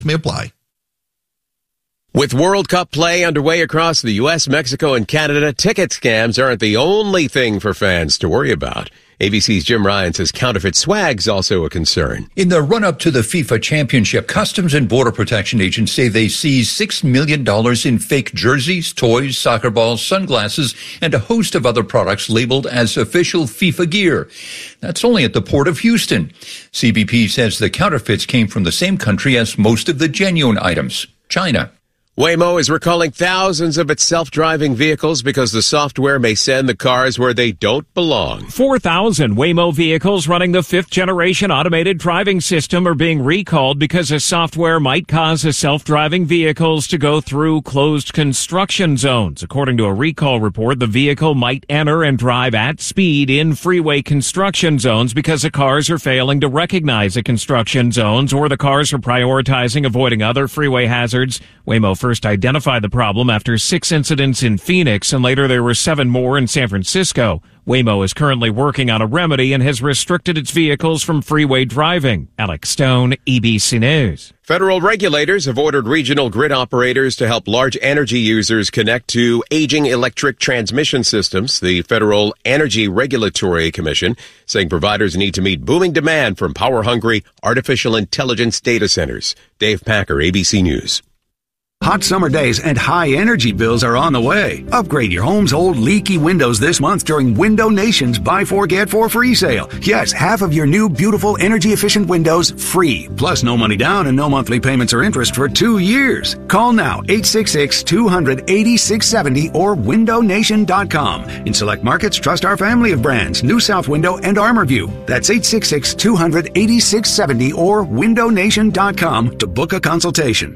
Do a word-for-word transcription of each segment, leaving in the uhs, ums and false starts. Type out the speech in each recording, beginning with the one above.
May apply. With World Cup play underway across the U S, Mexico, and Canada, ticket scams aren't the only thing for fans to worry about. A B C's Jim Ryan says counterfeit swag's also a concern. In the run-up to the FIFA Championship, Customs and Border Protection agents say they seized six million dollars in fake jerseys, toys, soccer balls, sunglasses, and a host of other products labeled as official FIFA gear. That's only at the Port of Houston. C B P says the counterfeits came from the same country as most of the genuine items, China. Waymo is recalling thousands of its self-driving vehicles because the software may send the cars where they don't belong. four thousand Waymo vehicles running the fifth-generation automated driving system are being recalled because the software might cause the self-driving vehicles to go through closed construction zones. According to a recall report, the vehicle might enter and drive at speed in freeway construction zones because the cars are failing to recognize the construction zones or the cars are prioritizing avoiding other freeway hazards. Waymo first identified the problem after six incidents in Phoenix, and later there were seven more in San Francisco. Waymo is currently working on a remedy and has restricted its vehicles from freeway driving. Alex Stone, A B C News. Federal regulators have ordered regional grid operators to help large energy users connect to aging electric transmission systems. The Federal Energy Regulatory Commission saying providers need to meet booming demand from power-hungry artificial intelligence data centers. Dave Packer, A B C News. Hot summer days and high energy bills are on the way. Upgrade your home's old leaky windows this month during Window Nation's Buy Four Get Four free sale. Yes, half of your new beautiful energy efficient windows free. Plus no money down and no monthly payments or interest for two years. Call now eight six six, two hundred, eighty-six seventy or window nation dot com. In select markets, trust our family of brands, New South Window and ArmorView. That's eight six six, two hundred, eighty-six seventy or window nation dot com to book a consultation.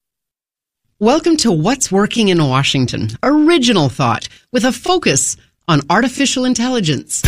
Welcome to What's Working in Washington, original thought with a focus on artificial intelligence.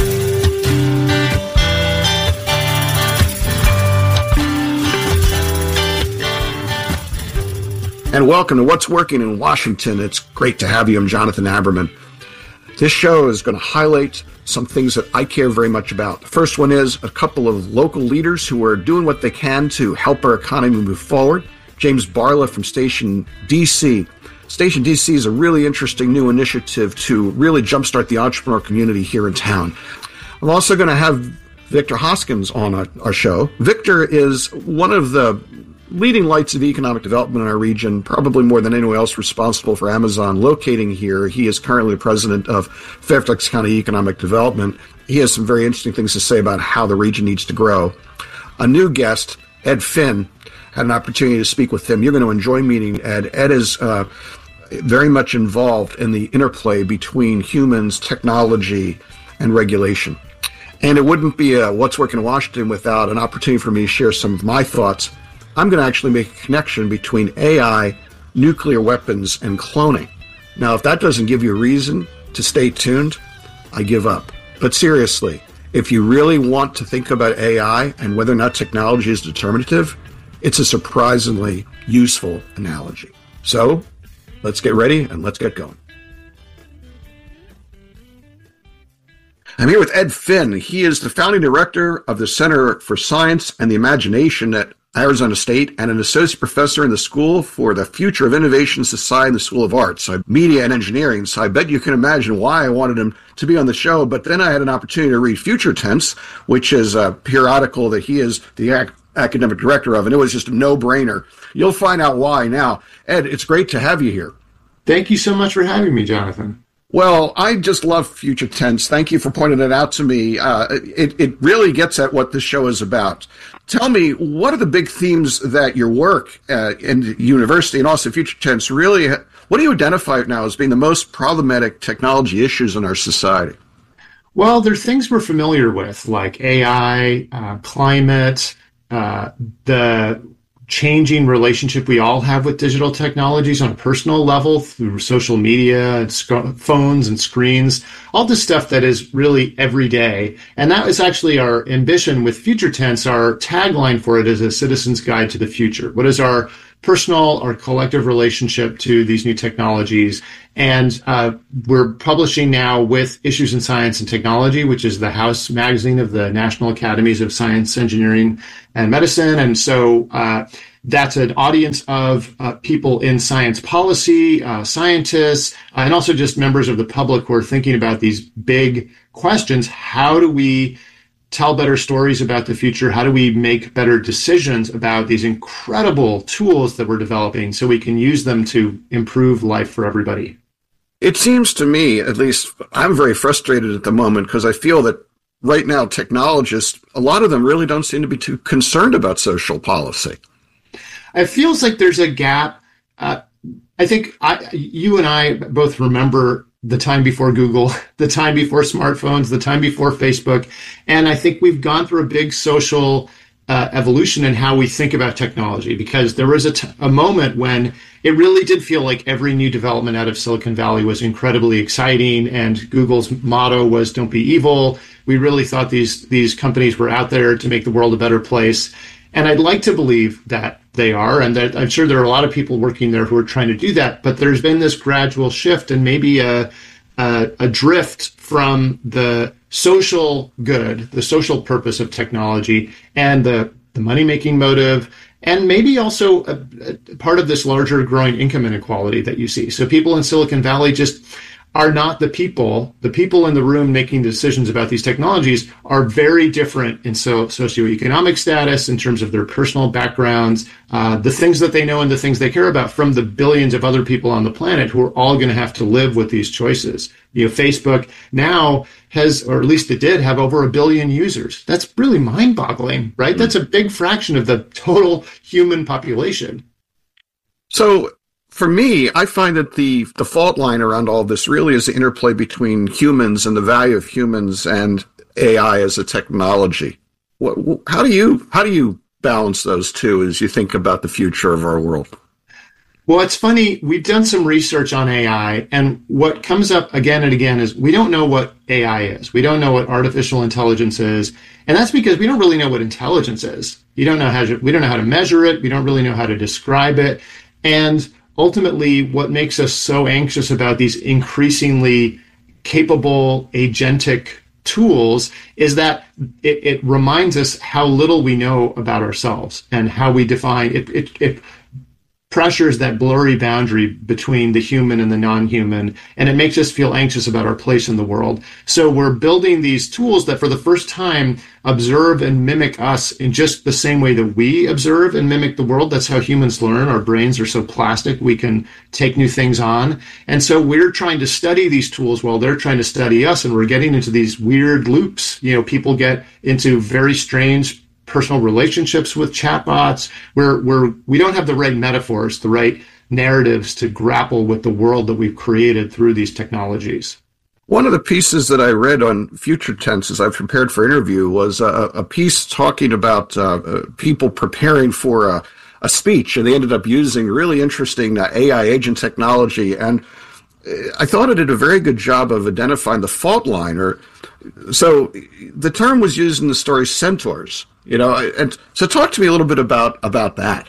And welcome to What's Working in Washington. It's great to have you. I'm Jonathan Aberman. This show is going to highlight some things that I care very much about. The first one is a couple of local leaders who are doing what they can to help our economy move forward. James Barla from Station D C. Station D C is a really interesting new initiative to really jumpstart the entrepreneur community here in town. I'm also going to have Victor Hoskins on our, our show. Victor is one of the leading lights of economic development in our region, probably more than anyone else responsible for Amazon locating here. He is currently the president of Fairfax County Economic Development. He has some very interesting things to say about how the region needs to grow. A new guest, Ed Finn, had an opportunity to speak with him. You're going to enjoy meeting Ed. Ed is uh, very much involved in the interplay between humans, technology, and regulation. And it wouldn't be a What's Working in Washington without an opportunity for me to share some of my thoughts. I'm going to actually make a connection between A I, nuclear weapons, and cloning. Now, if that doesn't give you a reason to stay tuned, I give up. But seriously, if you really want to think about A I and whether or not technology is determinative, it's a surprisingly useful analogy. So, let's get ready and let's get going. I'm here with Ed Finn. He is the founding director of the Center for Science and the Imagination at Arizona State and an associate professor in the School for the Future of Innovation Society and the School of Arts, so media and engineering. So I bet you can imagine why I wanted him to be on the show. But then I had an opportunity to read Future Tense, which is a periodical that he is the ac- academic director of, and it was just a no-brainer. You'll find out why now. Ed, it's great to have you here. Thank you so much for having me, Jonathan. Well, I just love Future Tense. Thank you for pointing it out to me. Uh, it, it really gets at what this show is about. Tell me, what are the big themes that your work uh, in university and also Future Tense really, what do you identify now as being the most problematic technology issues in our society? Well, there are things we're familiar with, like A I, uh, climate, uh, the changing relationship we all have with digital technologies on a personal level through social media and sc- phones and screens, all this stuff that is really everyday. And that is actually our ambition with Future Tense. Our tagline for it is a citizen's guide to the future. What is our personal or collective relationship to these new technologies? And uh, we're publishing now with Issues in Science and Technology, which is the house magazine of the National Academies of Science, Engineering, and Medicine. And so uh, that's an audience of uh, people in science policy, uh, scientists, uh, and also just members of the public who are thinking about these big questions. How do we tell better stories about the future? How do we make better decisions about these incredible tools that we're developing so we can use them to improve life for everybody? It seems to me, at least, I'm very frustrated at the moment because I feel that right now technologists, a lot of them really don't seem to be too concerned about social policy. It feels like there's a gap. Uh, I think I, you and I both remember the time before Google, the time before smartphones, the time before Facebook. And I think we've gone through a big social uh, evolution in how we think about technology, because there was a, t- a moment when it really did feel like every new development out of Silicon Valley was incredibly exciting. And Google's motto was "Don't be evil." We really thought these, these companies were out there to make the world a better place. And I'd like to believe that they are, and that I'm sure there are a lot of people working there who are trying to do that. But there's been this gradual shift and maybe a, a, a drift from the social good, the social purpose of technology, and the, the money-making motive, and maybe also a, a part of this larger growing income inequality that you see. So people in Silicon Valley just are not the people. The people in the room making decisions about these technologies are very different in so socioeconomic status, in terms of their personal backgrounds, uh, the things that they know and the things they care about, from the billions of other people on the planet who are all going to have to live with these choices. You know, Facebook now has, or at least it did, have over a billion users. That's really mind-boggling, right? Mm-hmm. That's a big fraction of the total human population. So, for me, I find that the, the fault line around all of this really is the interplay between humans and the value of humans and A I as a technology. What, how do you how do you balance those two as you think about the future of our world? Well, it's funny. We've done some research on A I, and what comes up again and again is we don't know what A I is. We don't know what artificial intelligence is, and that's because we don't really know what intelligence is. You don't know how to, we don't know how to measure it. We don't really know how to describe it, and ultimately, what makes us so anxious about these increasingly capable agentic tools is that it, it reminds us how little we know about ourselves and how we define it. It, it pressures that blurry boundary between the human and the non-human, and it makes us feel anxious about our place in the world. So we're building these tools that for the first time observe and mimic us in just the same way that we observe and mimic the world. That's how humans learn. Our brains are so plastic, we can take new things on. And so we're trying to study these tools while they're trying to study us, and we're getting into these weird loops. You know, people get into very strange personal relationships with chatbots, where we're, we don't have the right metaphors, the right narratives to grapple with the world that we've created through these technologies. One of the pieces that I read on Future Tense as I prepared for interview was a, a piece talking about uh, people preparing for a, a speech, and they ended up using really interesting uh, A I agent technology. And I thought it did a very good job of identifying the fault line. Or so the term was used in the story centaurs. You know, and so talk to me a little bit about about that.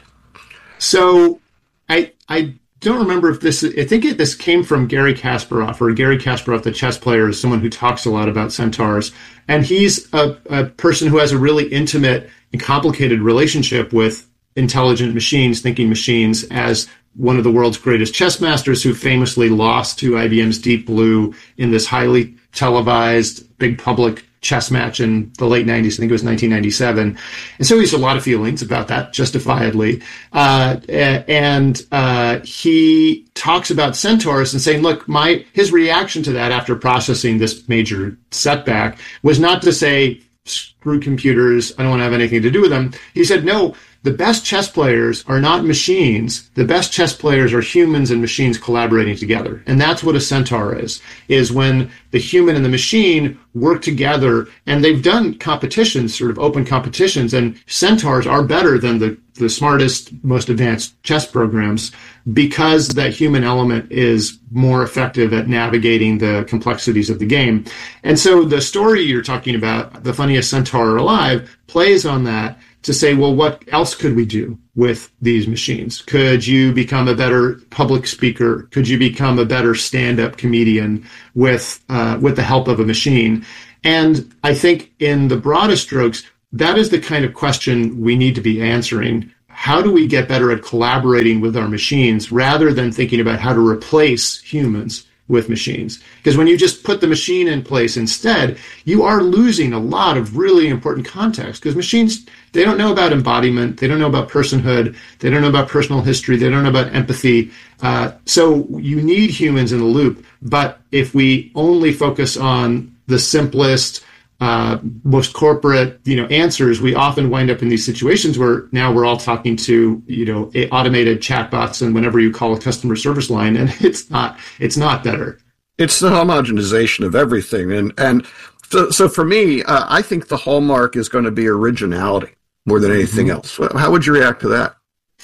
So I I don't remember if this, I think it, this came from Garry Kasparov, or Garry Kasparov, the chess player, is someone who talks a lot about centaurs. And he's a, a person who has a really intimate and complicated relationship with intelligent machines, thinking machines, as one of the world's greatest chess masters, who famously lost to I B M's Deep Blue in this highly televised, big public chess match in the late nineties. I think it was nineteen ninety-seven. And so he has a lot of feelings about that, justifiably. Uh, and uh, he talks about centaurs and saying, look, my his reaction to that after processing this major setback was not to say, screw computers, I don't want to have anything to do with them. He said, no, the best chess players are not machines. The best chess players are humans and machines collaborating together. And that's what a centaur is, is when the human and the machine work together. And they've done competitions, sort of open competitions, and centaurs are better than the, the smartest, most advanced chess programs, because that human element is more effective at navigating the complexities of the game. And so the story you're talking about, The Funniest Centaur Alive, plays on that, to say, well, what else could we do with these machines? Could you become a better public speaker? Could you become a better stand-up comedian with uh, with the help of a machine? And I think in the broadest strokes, that is the kind of question we need to be answering. how do we get better at collaborating with our machines rather than thinking about how to replace humans with machines? Because when you just put the machine in place instead, you are losing a lot of really important context, because machines, they don't know about embodiment, they don't know about personhood, they don't know about personal history, they don't know about empathy. Uh, so you need humans in the loop. But if we only focus on the simplest, uh, most corporate, you know, answers, we often wind up in these situations where now we're all talking to, you know, automated chatbots, and whenever you call a customer service line, and it's not, it's not better. It's the homogenization of everything. And, and so, so for me, uh, I think the hallmark is going to be originality more than anything mm-hmm. else. How would you react to that?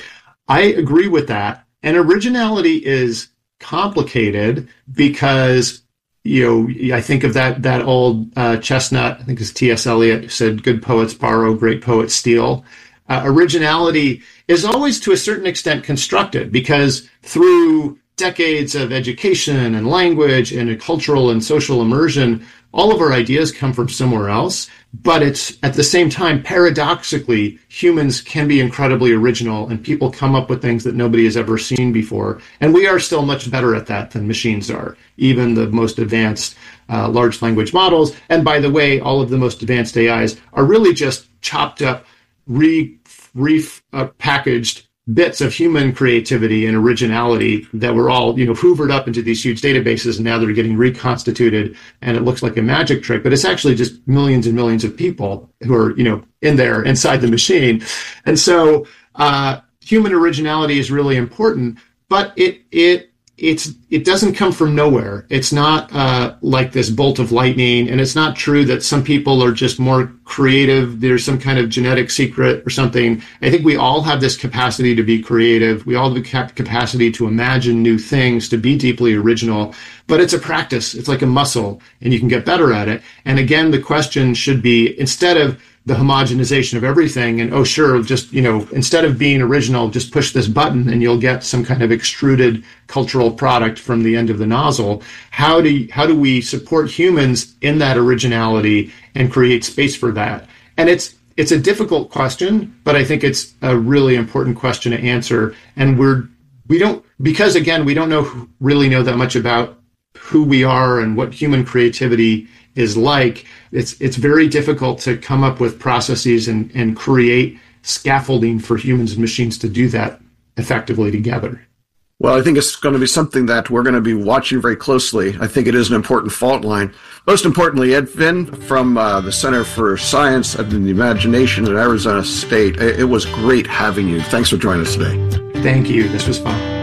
I agree with that. And originality is complicated because, you know, I think of that that old uh, chestnut, I think it's T S Eliot, who said, good poets borrow, great poets steal. Uh, originality is always to a certain extent constructed, because through decades of education and language and a cultural and social immersion, all of our ideas come from somewhere else. But it's at the same time, paradoxically, humans can be incredibly original, and people come up with things that nobody has ever seen before. And we are still much better at that than machines are, even the most advanced uh, large language models. And by the way, all of the most advanced A Is are really just chopped up, re, re uh, packaged bits of human creativity and originality that were all, you know, hoovered up into these huge databases, and now they're getting reconstituted, and it looks like a magic trick, but it's actually just millions and millions of people who are, you know, in there inside the machine. And so uh, human originality is really important, but it it it's it doesn't come from nowhere. It's not uh, like this bolt of lightning, and it's not true that some people are just more creative. There's some kind of genetic secret or something. I think we all have this capacity to be creative. We all have the cap- capacity to imagine new things, to be deeply original, but it's a practice. It's like a muscle, and you can get better at it. And again, the question should be, instead of the homogenization of everything, and, oh, sure, just, you know, instead of being original, just push this button and you'll get some kind of extruded cultural product from the end of the nozzle. How do you, how do we support humans in that originality and create space for that? And it's it's a difficult question, but I think it's a really important question to answer. And we're we don't because again we don't know really know that much about who we are and what human creativity is like. It's it's very difficult to come up with processes and, and create scaffolding for humans and machines to do that effectively together. Well, I think it's going to be something that we're going to be watching very closely. I think it is an important fault line. Most importantly, Ed Finn from uh, the Center for Science and the Imagination at Arizona State. It, it was great having you. Thanks for joining us today. Thank you. This was fun.